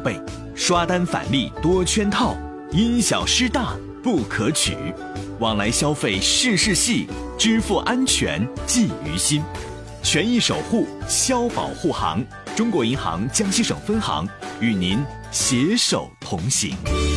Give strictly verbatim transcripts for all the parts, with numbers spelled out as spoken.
备，刷单返利多圈套，因小失大不可取。往来消费事事细，支付安全记于心。权益守护，消保护行，中国银行江西省分行与您携手同行。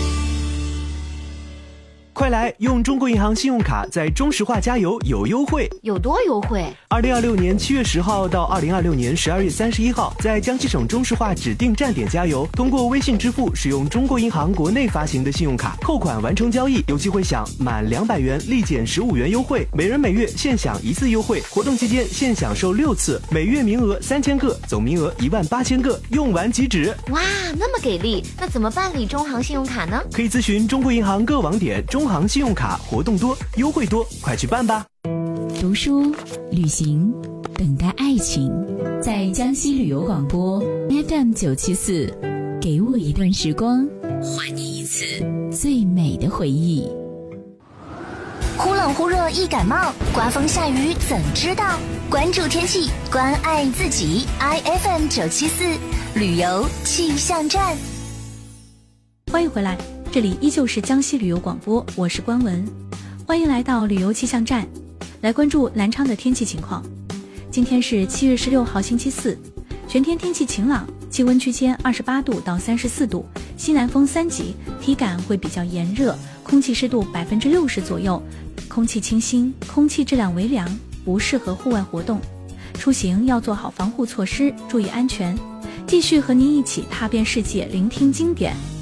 快来用中国银行信用卡在中石化加油有优惠， 有多优惠？ 二零二六年七月十号到二零二六年十二月三十一号，在江西省中石化指定站点加油，通过微信支付使用中国银行国内发行的信用卡扣款完成交易，有机会享满两百元立减十五元优惠，每人每月限享一次优惠。活动期间限享受六次，每月名额三千个，总名额一万八千个，用完即止。 哇，那么给力！那怎么办理中行信用卡呢？ 可以咨询中国银行各网点。中行信用卡活动多，优惠多，快去办吧！ 读书、旅行，等待爱情，在江西旅游广播 F M 九七四，给我一段时光，还你一次最美的回忆。 忽冷忽热易感冒，刮风下雨怎知道？关注天气，关爱自己。I F M 九七四旅游气象站， 欢迎回来。这里依旧是江西旅游广播，我是关文，欢迎来到旅游气象站，来关注南昌的天气情况。今天是七月十六号星期四，全天天气晴朗，气温区间二十八度到三十四度，西南风三级，体感会比较炎热，空气湿度百分之六十左右，空气清新，空气质量微凉，不适合户外活动，出行要做好防护措施，注意安全。继续和您一起踏遍世界，聆听经典。